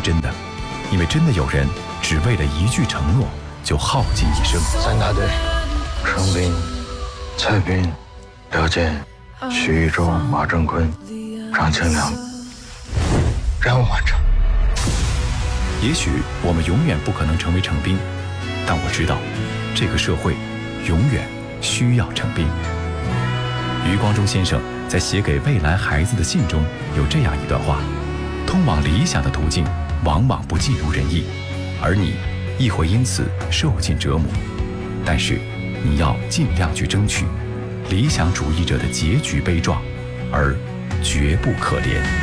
真的，因为真的有人只为了一句承诺就耗尽一生。 3大队：程斌、蔡斌、廖健、徐玉洲、马正坤、张清良。任务完成。 也许我们永远不可能成为程斌，但我知道，这个社会永远需要程斌。余光中先生在写给未来孩子的信中有这样一段话：通往理想的途径往往不尽如人意，而你亦会因此受尽折磨。但是你要尽量去争取。理想主义者的结局悲壮，而绝不可怜。